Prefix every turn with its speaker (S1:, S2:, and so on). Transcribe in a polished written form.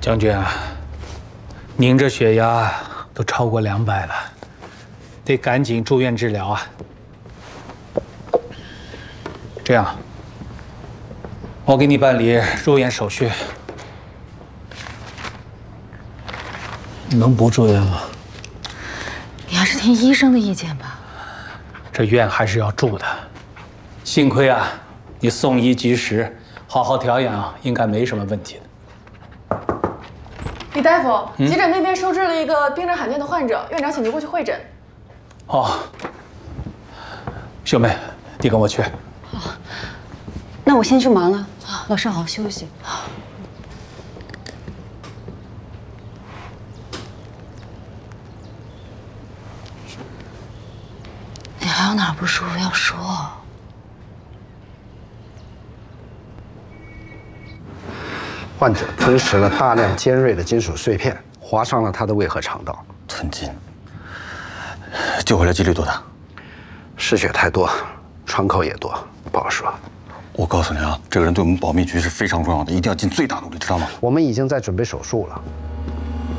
S1: 将军啊，您这血压都超过200了，得赶紧住院治疗啊。这样，我给你办理入院手续。能不住院吗？
S2: 你还是听医生的意见吧。
S1: 这院还是要住的。幸亏啊，你送医及时，好好调养，应该没什么问题的。
S3: 李大夫，急诊那边收治了一个病症罕见的患者，院长请您过去会诊。
S1: 哦，秀妹，你跟我去。
S4: 好，那我先去忙了。老师好好休息。
S2: 你还有哪儿不舒服要说？
S5: 患者吞食了大量尖锐的金属碎片，划伤了他的胃和肠道。
S6: 吞金，救回来几率多大？
S5: 失血太多，创口也多，不好说。
S6: 我告诉你啊，这个人对我们保密局是非常重要的，一定要尽最大努力，知道吗？
S5: 我们已经在准备手术了。